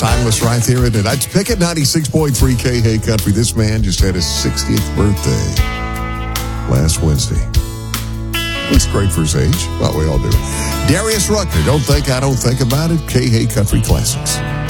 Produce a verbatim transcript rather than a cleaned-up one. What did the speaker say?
timeless right there, isn't it? I'd pick it ninety-six point three K Hey Country. This man just had his sixtieth birthday last Wednesday. Looks great for his age. Well, we all do. Darius Rucker, Don't Think I Don't Think About It, K Hey Country Classics.